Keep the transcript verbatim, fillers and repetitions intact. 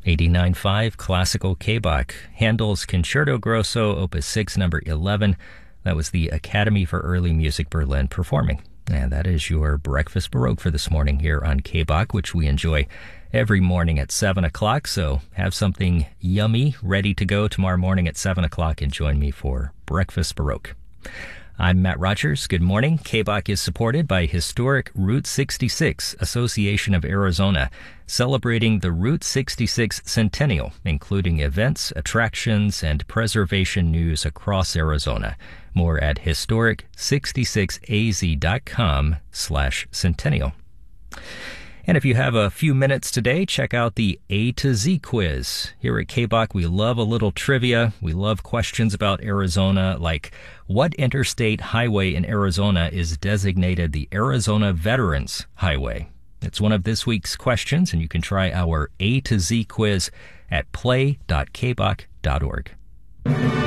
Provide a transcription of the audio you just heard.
eighty-nine point five Classical K-Bach, Handel's Concerto Grosso, Opus six, number eleven. That was the Academy for Early Music Berlin performing. And that is your Breakfast Baroque for this morning here on K-Bach, which we enjoy every morning at seven o'clock. So have something yummy ready to go tomorrow morning at seven o'clock and join me for Breakfast Baroque. I'm Matt Rogers. Good morning. K-Bach is supported by Historic Route sixty-six Association of Arizona, celebrating the Route sixty-six Centennial, including events, attractions, and preservation news across Arizona. More at historic sixty-six a z dot com slash centennial. And if you have a few minutes today, check out the A to Z quiz. Here at K-Bach, we love a little trivia. We love questions about Arizona, like what interstate highway in Arizona is designated the Arizona Veterans Highway? It's one of this week's questions, and you can try our A to Z quiz at play dot k bach dot org.